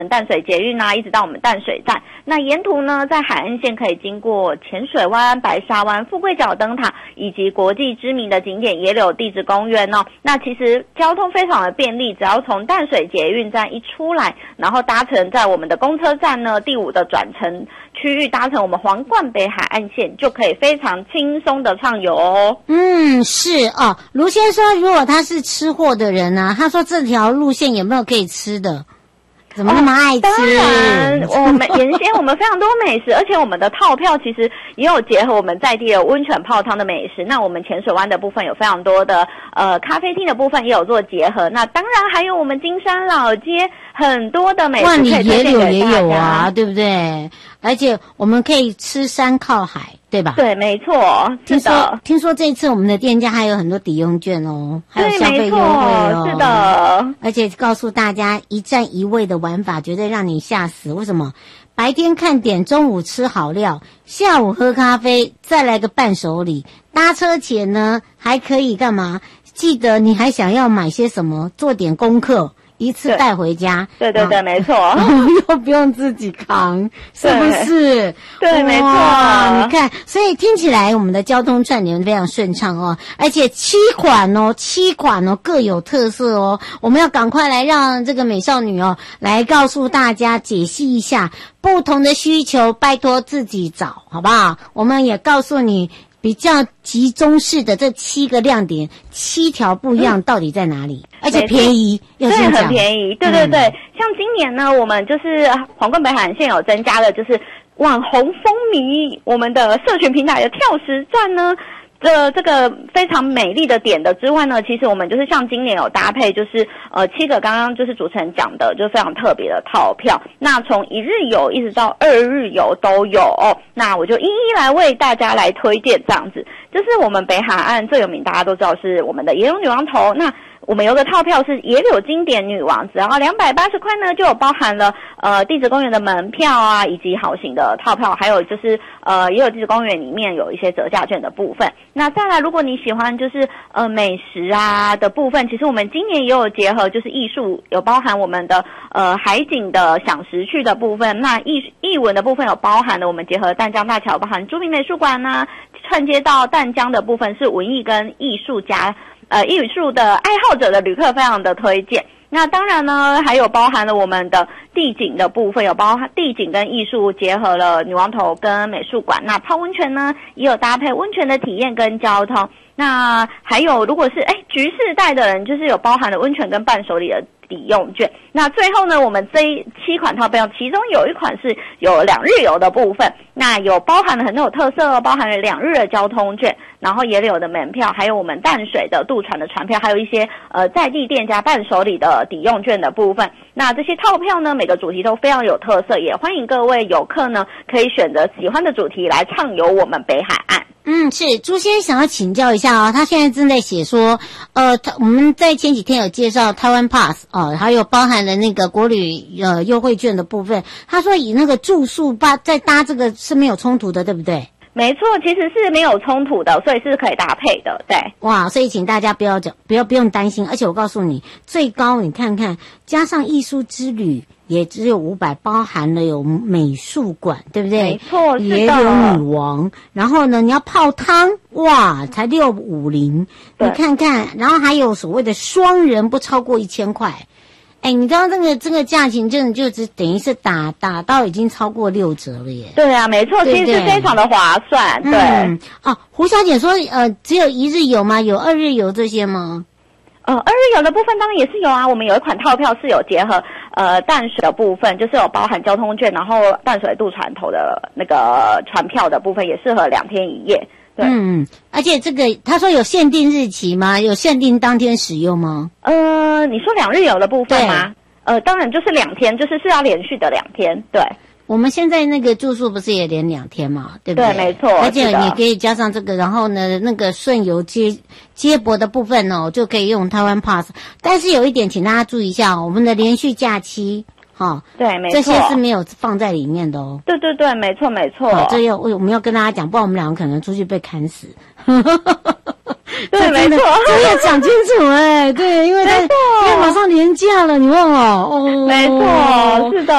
淡水捷运啊，一直到我们淡水站。那沿途呢，在海岸线可以经过浅水湾、白沙湾、富贵角灯塔，以及国际知名的景点野柳地质公园哦。那其实交通非常的便利，只要从淡水捷运站一出来，然后搭乘在我们的公车站呢第5的转乘区域，搭乘我们皇冠北海岸线，就可以非常轻松的畅游哦。 是哦。卢先说，如果他是吃货的人啊，他说这条路线有没有可以吃的？怎么那么爱吃？ 当然，沿线我们非常多美食，而且我们的套票其实也有结合我们在地的温泉泡汤的美食。那我们浅水湾的部分有非常多的咖啡厅的部分也有做结合。那当然还有我们金山老街很多的美食可以推荐给大家。 万里野柳也有啊，对不对？而且我们可以吃山靠海，对吧？ 对，没错，是的。 听说这次我们的店家还有很多抵用券哦，还有消费优惠哦。 是的。 而且告诉大家一站一味的玩法，绝对让你吓死。为什么？白天看点，中午吃好料，下午喝咖啡，再来个伴手礼。搭车前呢，还可以干嘛？记得你还想要买些什么，做点功课。一次带回家， 对，没错， 又不用自己扛，是不是？ 对，没错。 你看，所以听起来我们的交通串联非常顺畅哦，而且7款哦各有特色哦。我们要赶快来让这个美少女哦来告诉大家解析一下不同的需求，拜托自己找，好不好？我们也告诉你。比较集中式的这7个亮点，7条不一样到底在哪里？而且便宜， 对，很便宜，对。像今年呢，我们就是皇冠北海岸线有增加了，就是网红风靡我们的社群平台的跳石站呢。这个非常美丽的点的之外呢，其实我们就是像今年有搭配，就是7个刚刚就是主持人讲的，就非常特别的套票。那从1日游一直到2日游都有哦。那我就一一来为大家来推荐这样子。就是我们北海岸最有名，大家都知道是我们的野柳女王头。那我们有个套票是野柳经典女王，只要280块呢，就有包含了地质公园的门票啊，以及好行的套票，还有就是也有地质公园里面有一些折价券的部分。那再来，如果你喜欢就是美食啊的部分，其实我们今年也有结合就是艺术，有包含我们的海景的享食区的部分。那艺文的部分有包含了我们结合淡江大桥，包含朱明美术馆啊，串接到淡江的部分是文艺跟艺术家。艺术的爱好者的旅客非常的推荐。那当然呢，还有包含了我们的地景的部分，有包含地景跟艺术结合了女王头跟美术馆。那泡温泉呢，也有搭配温泉的体验跟交通。那还有如果是局世代的人，就是有包含了温泉跟伴手礼的抵用券。那最后呢，我们这7款套票，其中有一款是有2日游的部分，那有包含了很有特色哦，包含了2日的交通券，然后野柳的门票，还有我们淡水的渡船的船票，还有一些在地店家伴手礼的抵用券的部分。那这些套票呢，每个主题都非常有特色，也欢迎各位游客呢可以选择喜欢的主题来畅游我们北海岸。 是朱先生想要请教一下啊，他现在正在写说，我们在前几天有介绍台湾 Pass 还有包含了那个国旅优惠券的部分。他说以那个住宿再搭这个是没有冲突的，对不对？ 没错，其实是没有冲突的，所以是可以搭配的，对。 哇，所以请大家不用担心，而且我告诉你，最高你看看，加上艺术之旅也只有500，包含了有美术馆，对不对？ 没错，是的。 也有女王，然后呢，你要泡汤，哇，才650，你看看，然后还有所谓的双人不超过1000块。你知道这个价钱真的就只等于是打到已经超过6折了耶。 对啊，没错，其实是非常的划算。对。 胡小姐说只有1日游吗？有2日游这些吗 ？2日游的部分当然也是有啊，我们有一款套票是有结合淡水的部分，就是有包含交通券，然后淡水渡船头的那个船票的部分也适合2天1夜。对， 而且这个他说有限定日期吗？有限定当天使用吗？ 你说2日游的部分吗？当然就是2天，就是要连续的2天。对， 我们现在那个住宿不是也连2天嘛，对不对？ 对，没错。 而且你可以加上这个，然后呢，那个顺游接驳的部分哦，就可以用台湾 Pass。但是有一点，请大家注意一下，我们的连续假期。 对，没错， 这些是没有放在里面的哦。 对，没错。 这我们要跟大家讲，不然我们2个可能出去被砍死。 对，没错， 这要讲清楚对，因为马上年假了，你忘了哦， 没错，是的，